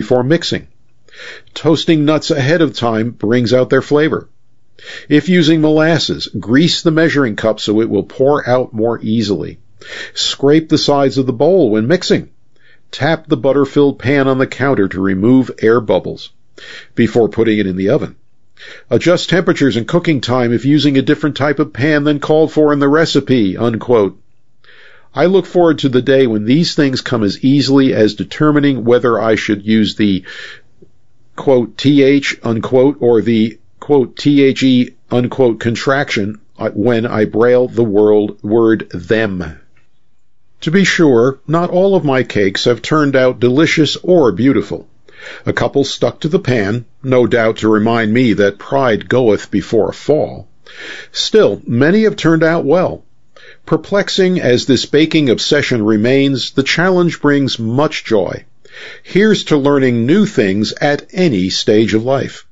before mixing. Toasting nuts ahead of time brings out their flavor. If using molasses, grease the measuring cup so it will pour out more easily. Scrape the sides of the bowl when mixing. Tap the butter-filled pan on the counter to remove air bubbles before putting it in the oven. Adjust temperatures and cooking time if using a different type of pan than called for in the recipe, unquote. I look forward to the day when these things come as easily as determining whether I should use the, quote, th, unquote, or the, quote, the, unquote, contraction when I braille the word them. To be sure, not all of my cakes have turned out delicious or beautiful. A couple stuck to the pan, no doubt to remind me that pride goeth before a fall. Still, many have turned out well. Perplexing as this baking obsession remains, the challenge brings much joy. Here's to learning new things at any stage of life.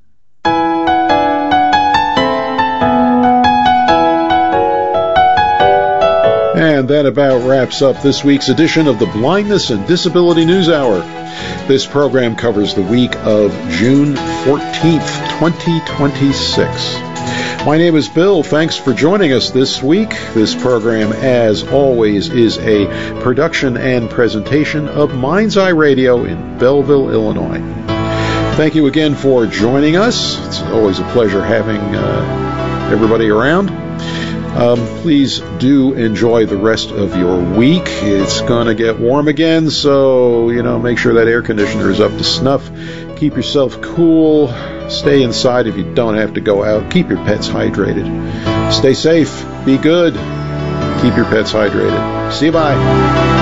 And that about wraps up this week's edition of the Blindness and Disability News Hour. This program covers the week of June 14th, 2026. My name is Bill. Thanks for joining us this week. This program, as always, is a production and presentation of Mind's Eye Radio in Belleville, Illinois. Thank you again for joining us. It's always a pleasure having everybody around. Please do enjoy the rest of your week. It's going to get warm again, so, make sure that air conditioner is up to snuff. Keep yourself cool. Stay inside if you don't have to go out. Keep your pets hydrated. Stay safe. Be good. Keep your pets hydrated. See you, bye.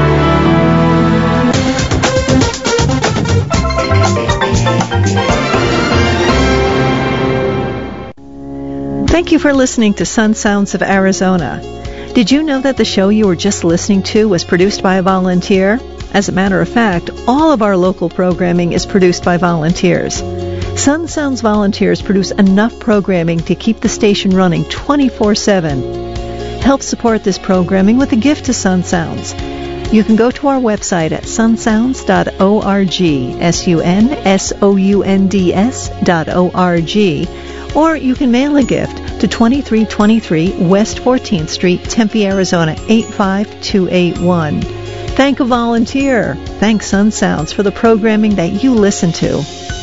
Thank you for listening to Sun Sounds of Arizona. Did you know that the show you were just listening to was produced by a volunteer? As a matter of fact, all of our local programming is produced by volunteers. Sun Sounds volunteers produce enough programming to keep the station running 24/7. Help support this programming with a gift to Sun Sounds. You can go to our website at sunsounds.org, sunsounds.org, or you can mail a gift to 2323 West 14th Street, Tempe, Arizona, 85281. Thank a volunteer. Thank Sun Sounds for the programming that you listen to.